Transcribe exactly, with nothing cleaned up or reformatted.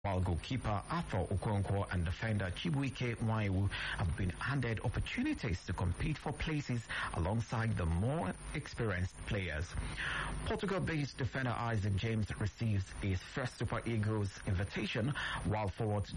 while goalkeeper Arthur Okonkwo and defender Chibuike Nwaiwu have been handed opportunities to compete for places alongside the more experienced players. Portugal-based defender Isaac James receives his first Super Eagles invitation, while forward